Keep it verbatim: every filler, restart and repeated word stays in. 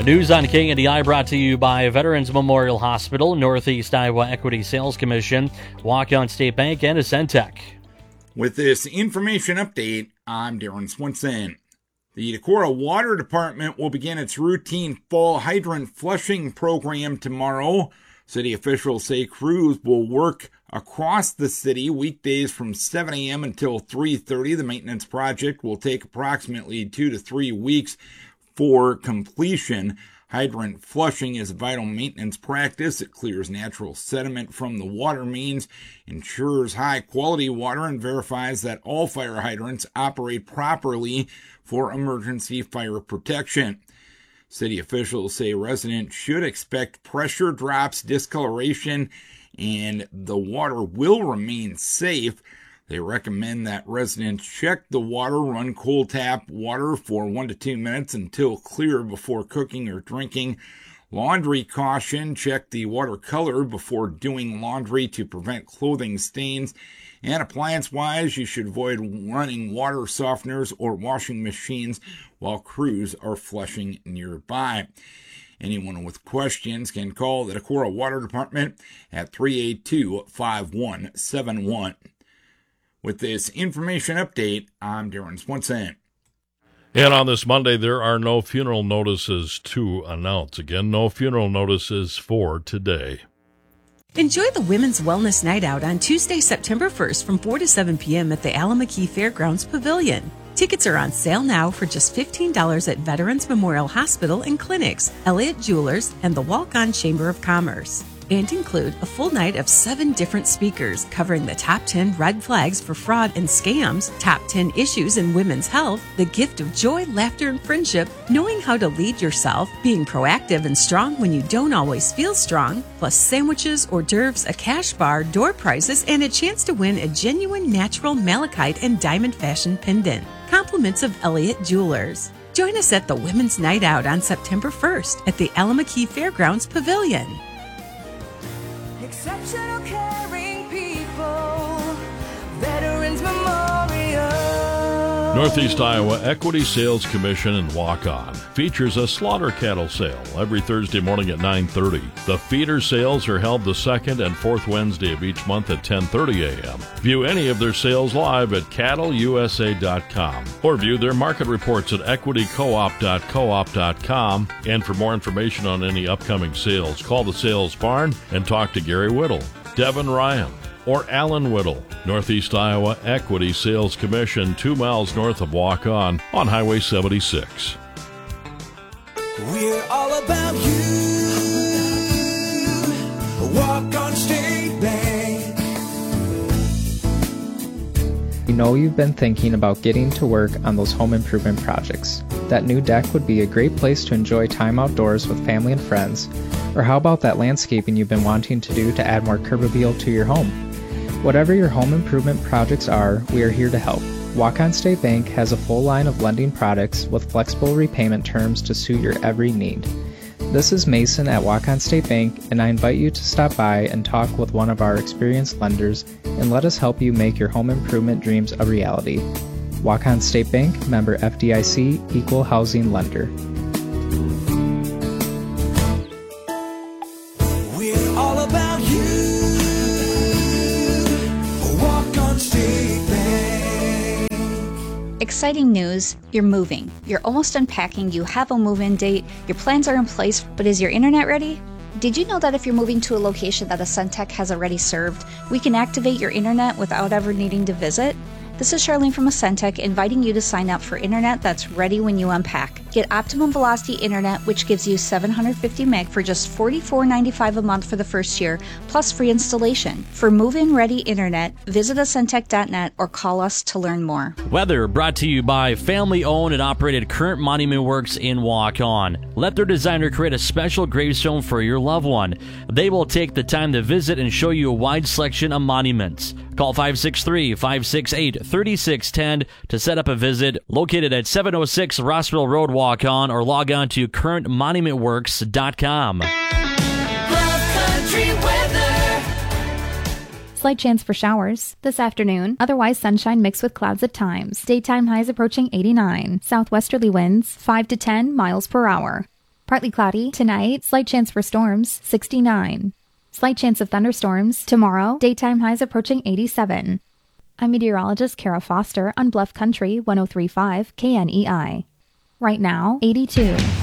News on K N D I brought to you by Veterans Memorial Hospital, Northeast Iowa Equity Sales Commission, Walk-On State Bank, and Ascentec. With this information update, I'm Darren Swinson. The Decorah Water Department will begin its routine fall hydrant flushing program tomorrow. City officials say crews will work across the city weekdays from seven a.m. until three thirty. The maintenance project will take approximately two to three weeks for completion. Hydrant flushing is a vital maintenance practice. It clears natural sediment from the water mains, ensures high-quality water, and verifies that all fire hydrants operate properly for emergency fire protection. City officials say residents should expect pressure drops, discoloration, and the water will remain safe. They recommend that residents check the water, run cold tap water for one to two minutes until clear before cooking or drinking. Laundry caution, check the water color before doing laundry to prevent clothing stains. And appliance-wise, you should avoid running water softeners or washing machines while crews are flushing nearby. Anyone with questions can call the Decorah Water Department at three eight two, five one seven one. With this information update, I'm Darren Swinson. And on this Monday, there are no funeral notices to announce. Again, no funeral notices for today. Enjoy the Women's Wellness Night Out on Tuesday, September first from four to seven p.m. at the Alameda Fairgrounds Pavilion. Tickets are on sale now for just fifteen dollars at Veterans Memorial Hospital and Clinics, Elliott Jewelers, and the Walk-On Chamber of Commerce. And include a full night of seven different speakers covering the top ten red flags for fraud and scams, top ten issues in women's health, the gift of joy, laughter, and friendship, knowing how to lead yourself, being proactive and strong when you don't always feel strong, plus sandwiches, hors d'oeuvres, a cash bar, door prizes, and a chance to win a genuine natural malachite and diamond fashion pendant. Compliments of Elliott Jewelers. Join us at the Women's Night Out on September first at the Alameda Fairgrounds Pavilion. Exceptional caring people, Veterans Memorial. Northeast Iowa Equity Sales Commission and Walk-On features a slaughter cattle sale every Thursday morning at nine thirty. The feeder sales are held the second and fourth Wednesday of each month at ten thirty a.m. View any of their sales live at cattle u s a dot com or view their market reports at equity coop dot coop dot com. And for more information on any upcoming sales, call the sales barn and talk to Gary Whittle, Devin Ryan, or Alan Whittle. Northeast Iowa Equity Sales Commission, two miles north of Walk-On on Highway seventy-six. We're all about you. Walk-On State Bank. We know you've been thinking about getting to work on those home improvement projects. That new deck would be a great place to enjoy time outdoors with family and friends. Or how about that landscaping you've been wanting to do to add more curb appeal to your home? Whatever your home improvement projects are, we are here to help. Walk-On State Bank has a full line of lending products with flexible repayment terms to suit your every need. This is Mason at Walk-On State Bank, and I invite you to stop by and talk with one of our experienced lenders and let us help you make your home improvement dreams a reality. Walk-On State Bank, member F D I C, equal housing lender. We're all about you. Walk-On State Bank. Exciting news, you're moving. You're almost unpacking, you have a move-in date, your plans are in place, but is your internet ready? Did you know that if you're moving to a location that Ascentec has already served, we can activate your internet without ever needing to visit? This is Charlene from Ascentec inviting you to sign up for internet that's ready when you unpack. Get Optimum Velocity Internet, which gives you seven hundred fifty meg for just forty-four ninety-five a month for the first year, plus free installation. For move-in ready internet, visit Ascentec dot net or call us to learn more. Weather brought to you by family-owned and operated Current Monument Works in Walk-On. Let their designer create a special gravestone for your loved one. They will take the time to visit and show you a wide selection of monuments. Call five six three, five six eight, three six one zero to set up a visit. Located at seven oh six Rossville Road, Walk-On, or log on to current monument works dot com. Country weather. Slight chance for showers this afternoon. Otherwise, sunshine mixed with clouds at times. Daytime highs approaching eighty-nine. Southwesterly winds five to ten miles per hour. Partly cloudy. Tonight, slight chance for storms, sixty-nine. Slight chance of thunderstorms. Tomorrow, daytime highs approaching eighty-seven. I'm meteorologist Kara Foster on Bluff Country one oh three point five K N E I. Right now, eighty-two.